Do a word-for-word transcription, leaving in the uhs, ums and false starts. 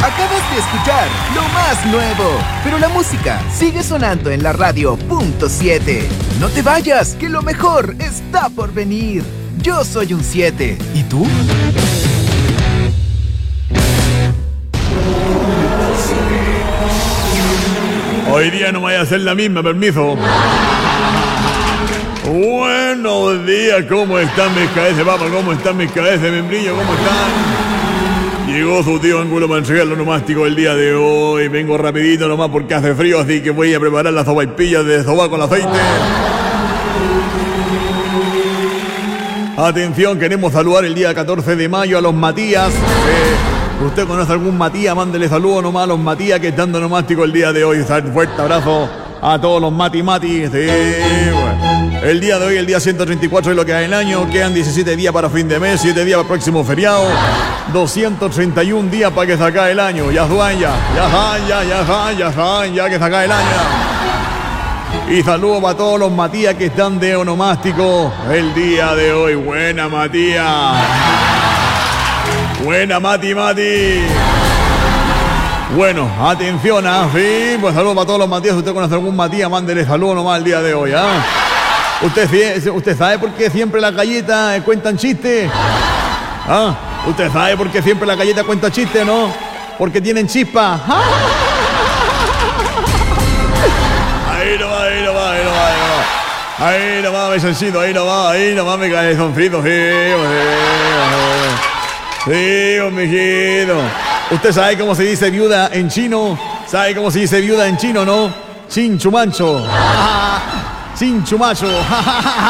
Acabas de escuchar lo más nuevo, pero la música sigue sonando en la radio punto siete. No te vayas, que lo mejor está por venir. Yo soy un siete. ¿Y tú? Hoy día no vaya a ser la misma, permiso. Buenos días, ¿cómo están mis cabezas, papá? ¿Cómo están mis cabezas, membrillo? ¿Cómo están? Llegó su tío Ángulo para entregar lo nomástico el día de hoy. Vengo rapidito nomás porque hace frío, así que voy a preparar las sopaipillas de soba con aceite. Atención, queremos saludar el día catorce de mayo a los Matías. Eh, ¿Usted conoce algún Matías? Mándele saludos nomás a los Matías que están dando nomástico el día de hoy. Un fuerte abrazo a todos los Mati Mati. Sí, bueno. El día de hoy, el día ciento treinta y cuatro de lo que hay en el año. Quedan diecisiete días para fin de mes, siete días para el próximo feriado. doscientos treinta y un días para que se acabe el año. Ya saben, ya, ya saben, ya, ya saben, ya saben, ya que se acabe el año. Y saludos para todos los Matías que están de onomástico el día de hoy. Buena, Matías. Buena, Mati Mati. Bueno, atención, ¿ah? Sí, pues saludos para todos los Matías. Si usted conoce algún Matías, mándele saludos nomás el día de hoy, ¿ah? ¿Usted, ¿Usted sabe por qué siempre las galletas cuentan chistes? ¿Ah? ¿Usted sabe por qué siempre las galletas cuentan chistes, no? Porque tienen chispa. Ahí no va, ahí no va, ahí no va, ahí no va. Ahí no va, mesoncito, ahí no va, ahí no va, me cae son fritos, sí, sí, sí, mijito. ¿Usted sabe cómo se dice viuda en chino? ¿Sabe cómo se dice viuda en chino, no? Chinchumancho. Chinchumacho.